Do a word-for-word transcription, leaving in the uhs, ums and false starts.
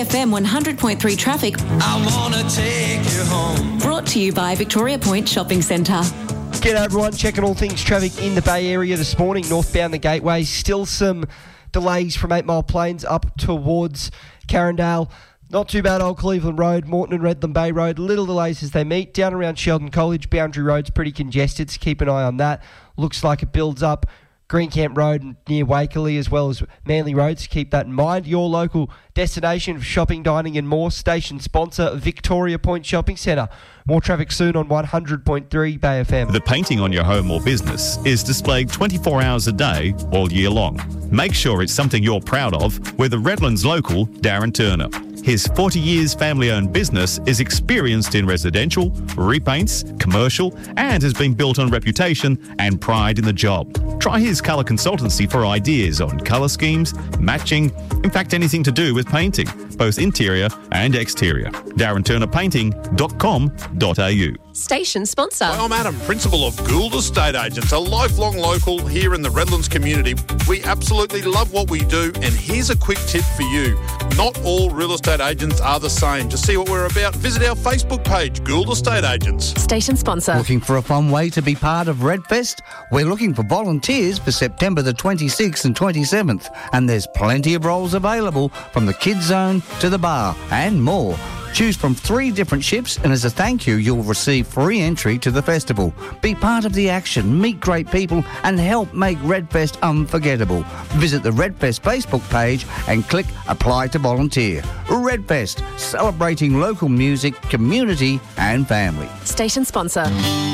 F M one hundred point three traffic. I wanna take you home. Brought to you by Victoria Point Shopping Centre. G'day everyone, checking all things traffic in the Bay Area this morning, northbound the Gateway. Still some delays from Eight Mile Plains up towards Carindale. Not too bad, Old Cleveland Road, Moreton and Redland Bay Road. Little delays as they meet. Down around Sheldon College, Boundary Road's pretty congested, so keep an eye on that. Looks like it builds up Greencamp Road and near Wakerley, as well as Manly Road, so keep that in mind. Your local destination for shopping, dining and more. Station sponsor, Victoria Point Shopping Centre. More traffic soon on one hundred point three Bay F M. The painting on your home or business is displayed twenty-four hours a day, all year long. Make sure it's something you're proud of with the Redlands local, Darren Turner. His forty years family-owned business is experienced in residential, repaints, commercial, and has been built on reputation and pride in the job. Try his colour consultancy for ideas on colour schemes, matching, in fact anything to do with painting, both interior and exterior. darren turner painting dot com dot a u. Station sponsor. Hi, I'm Adam, Principal of Gould Estate Agents, a lifelong local here in the Redlands community. We absolutely love what we do, and here's a quick tip for you. Not all real estate agents are the same. To see what we're about, visit our Facebook page, Gould Estate Agents. Station sponsor. Looking for a fun way to be part of Redfest? We're looking for volunteers for September the twenty-sixth and twenty-seventh, and there's plenty of roles available from the kids zone to the bar and more. Choose from three different ships, and as a thank you, you'll receive free entry to the festival. Be part of the action, meet great people, and help make Redfest unforgettable. Visit the Redfest Facebook page and click Apply to Volunteer. Redfest, celebrating local music, community and family. Station sponsor.